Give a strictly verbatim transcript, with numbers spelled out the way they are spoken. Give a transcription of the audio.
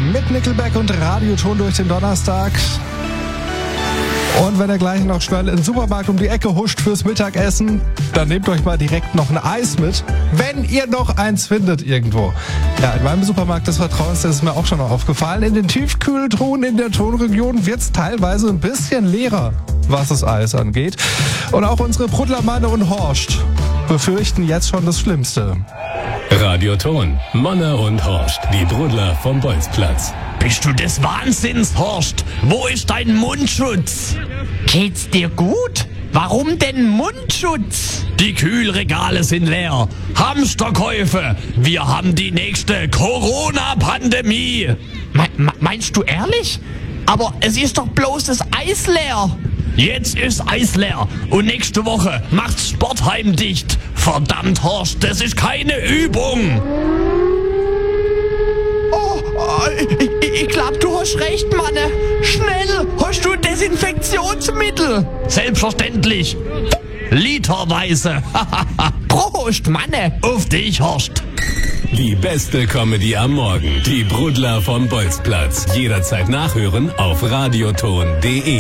mit Nickelback und Radioton durch den Donnerstag. Und wenn ihr gleich noch schnell in den Supermarkt um die Ecke huscht fürs Mittagessen, dann nehmt euch mal direkt noch ein Eis mit, wenn ihr noch eins findet irgendwo. Ja, in meinem Supermarkt des Vertrauens, das ist mir auch schon noch aufgefallen, in den Tiefkühltruhen in der Tonregion wird's teilweise ein bisschen leerer, was das Eis angeht. Und auch unsere Brudler-Manne und Horst befürchten jetzt schon das Schlimmste. Radioton, Manne und Horst, die Brudler vom Bolzplatz. Bist du des Wahnsinns, Horst? Wo ist dein Mundschutz? Geht's dir gut? Warum denn Mundschutz? Die Kühlregale sind leer. Hamsterkäufe. Wir haben die nächste Corona-Pandemie. Me- me- meinst du ehrlich? Aber es ist doch bloß das Eis leer. Jetzt ist Eis leer und nächste Woche macht's Sportheim dicht. Verdammt, Horst, das ist keine Übung. Oh, oh ich, ich glaub, du hast recht, Manne. Schnell, hast du Desinfektionsmittel? Selbstverständlich. Literweise. Prost, Manne. Auf dich, Horst. Die beste Comedy am Morgen. Die Brudler vom Bolzplatz. Jederzeit nachhören auf radioton punkt de.